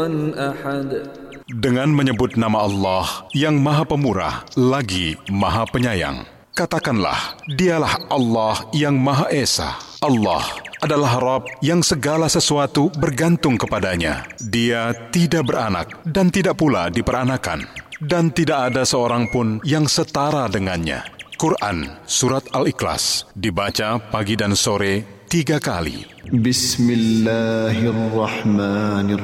Dengan menyebut nama Allah yang Maha Pemurah lagi Maha Penyayang. Katakanlah, dialah Allah yang Maha Esa. Allah adalah Rabb yang segala sesuatu bergantung kepadanya. Dia tidak beranak dan tidak pula diperanakan. Dan tidak ada seorang pun yang setara dengannya. Quran Surat Al-Ikhlas dibaca pagi dan sore 3 kali. Bismillahirrahmanirrahim.